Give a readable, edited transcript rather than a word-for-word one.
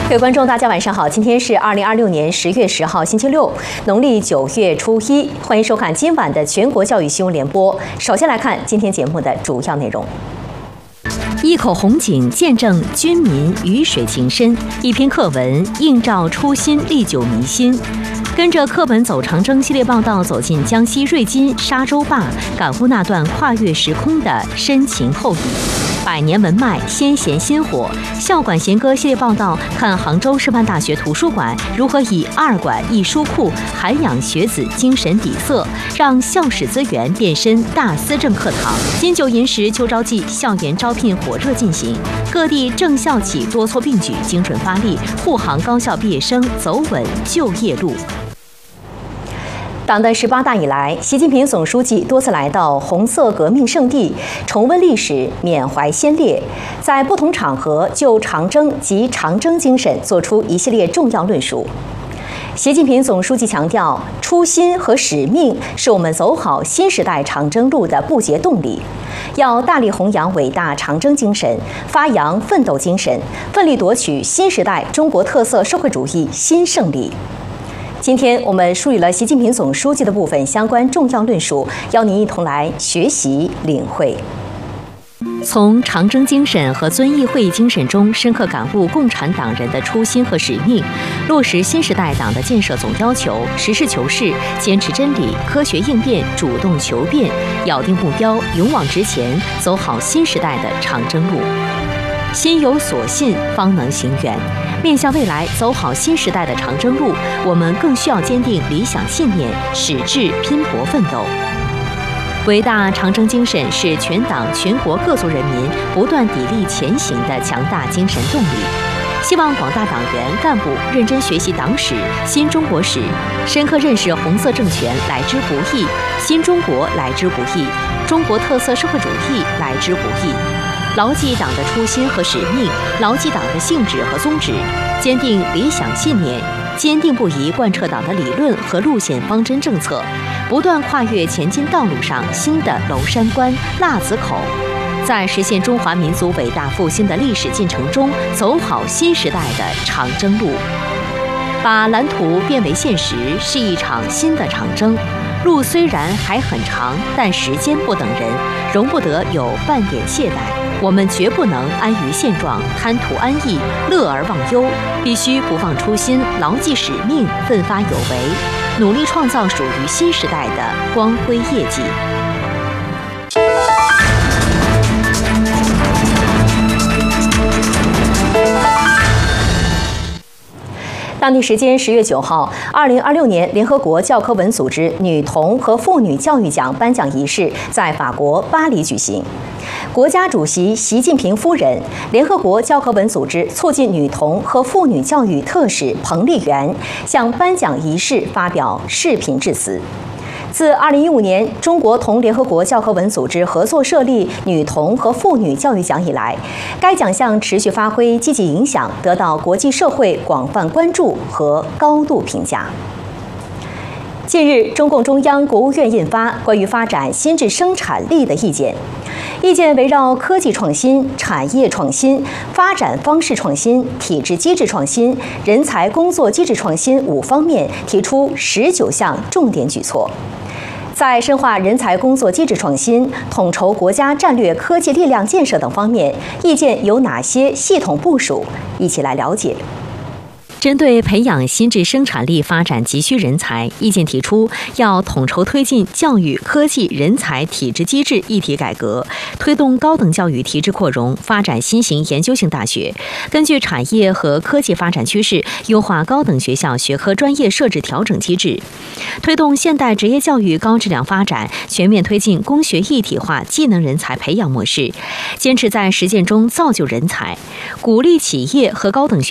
各位观众，大家晚上好！今天是2026年10月10号，星期六，农历9月初1。欢迎收看今晚的全国教育新闻联播。首先来看今天节目的主要内容：一口红井见证军民鱼水情深，一篇课文映照初心历久弥新。跟着课本走长征系列报道，走进江西瑞金沙洲坝，感悟那段跨越时空的深情厚谊。百年文脉，先贤薪火。校馆弦歌系列报道，看杭州师范大学图书馆如何以2馆1书库涵养学子精神底色，让校史资源变身大思政课堂。金九银十秋招季，校园招聘火热进行，各地正校企多措并举，精准发力，护航高校毕业生走稳就业路。党的18大以来，习近平总书记多次来到红色革命圣地，重温历史，缅怀先烈，在不同场合就长征及长征精神作出一系列重要论述。习近平总书记强调，初心和使命是我们走好新时代长征路的不竭动力，要大力弘扬伟大长征精神，发扬奋斗精神，奋力夺取新时代中国特色社会主义新胜利。今天我们梳理了习近平总书记的部分相关重要论述，邀您一同来学习领会。从长征精神和遵义会议精神中深刻感悟共产党人的初心和使命，落实新时代党的建设总要求，实事求是，坚持真理，科学应变，主动求变，咬定目标，勇往直前，走好新时代的长征路。心有所信，方能行远。面向未来，走好新时代的长征路，我们更需要坚定理想信念，矢志拼搏奋斗。伟大长征精神是全党全国各族人民不断砥砺前行的强大精神动力。希望广大党员干部认真学习党史、新中国史，深刻认识红色政权来之不易，新中国来之不易，中国特色社会主义来之不易。牢记党的初心和使命，牢记党的性质和宗旨，坚定理想信念，坚定不移贯彻党的理论和路线方针政策，不断跨越前进道路上新的娄山关、腊子口，在实现中华民族伟大复兴的历史进程中，走好新时代的长征路。把蓝图变为现实，是一场新的长征。路虽然还很长，但时间不等人，容不得有半点懈怠。我们绝不能安于现状，贪图安逸，乐而忘忧，必须不忘初心，牢记使命，奋发有为，努力创造属于新时代的光辉业绩。当地时间10月9号，2026年联合国教科文组织女童和妇女教育奖颁奖仪式在法国巴黎举行。国家主席习近平夫人、联合国教科文组织促进女童和妇女教育特使彭丽媛向颁奖仪式发表视频致辞。自2015年中国同联合国教科文组织合作设立女童和妇女教育奖以来，该奖项持续发挥积极影响，得到国际社会广泛关注和高度评价。近日，中共中央、国务院印发关于发展新质生产力的意见。意见围绕科技创新、产业创新、发展方式创新、体制机制创新、人才工作机制创新5方面提出19项重点举措。在深化人才工作机制创新、统筹国家战略科技力量建设等方面，意见有哪些系统部署？一起来了解。针对培养新质生产力发展急需人才，意见提出要统筹推进教育、科技、人才、体制机制一体改革，推动高等教育体制扩容，发展新型研究性大学，根据产业和科技发展趋势，优化高等学校学科专业设置调整机制，推动现代职业教育高质量发展，全面推进工学一体化技能人才培养模式，坚持在实践中造就人才，鼓励企业和高等学